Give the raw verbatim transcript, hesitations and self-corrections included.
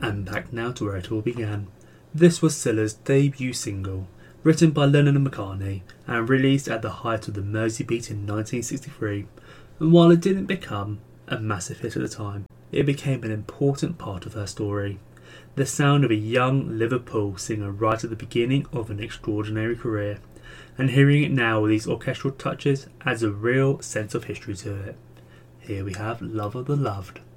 And back now to where it all began. This was Scylla's debut single, written by Lennon and McCartney and released at the height of the Mersey Beat in nineteen sixty-three, and while it didn't become a massive hit at the time, it became an important part of her story. The sound of a young Liverpool singer right at the beginning of an extraordinary career, and hearing it now with these orchestral touches adds a real sense of history to it. Here we have Love of the Loved.